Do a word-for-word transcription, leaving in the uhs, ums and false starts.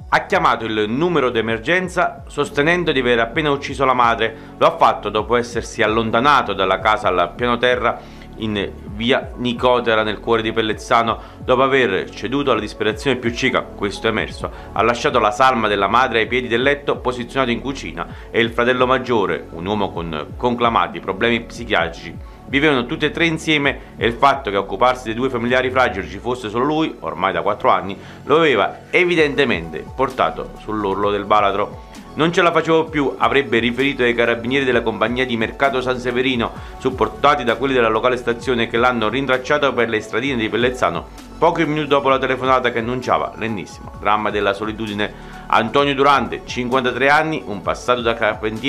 Ha chiamato il numero d'emergenza sostenendo di aver appena ucciso la madre. Lo ha fatto dopo essersi allontanato dalla casa al piano terra in via Nicotera nel cuore di Pellezzano. Dopo aver ceduto alla disperazione più cieca, questo è emerso, ha lasciato la salma della madre ai piedi del letto posizionato in cucina e il fratello maggiore, un uomo con conclamati problemi psichiatrici, vivevano tutti e tre insieme e il fatto che a occuparsi dei due familiari fragili ci fosse solo lui, ormai da quattro anni, lo aveva evidentemente portato sull'orlo del baratro. Non ce la facevo più, avrebbe riferito ai carabinieri della compagnia di Mercato San Severino, supportati da quelli della locale stazione che l'hanno rintracciato per le stradine di Pellezzano pochi minuti dopo la telefonata che annunciava l'ennesimo dramma della solitudine. Antonio Durante, cinquantatré anni, un passato da carpentiere